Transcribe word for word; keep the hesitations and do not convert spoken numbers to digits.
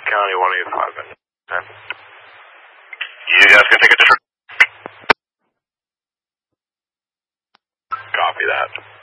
County one eighty-five. ten. You guys can take a different... Copy that.